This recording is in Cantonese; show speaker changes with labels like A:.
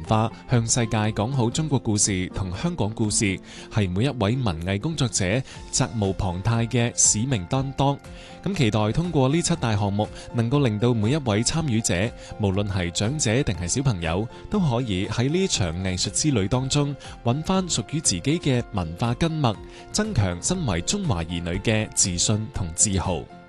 A: 化，向世界講好中國故事同香港故事，係每一位文藝工作者責無旁貸嘅使命擔當。咁期待通過呢7大項目，能夠令到每一位參與者，無論係長者定係小朋友，都可以喺呢場藝術之旅當中揾翻屬於自己嘅文化根脈，增強身為中華兒女嘅自信同自豪。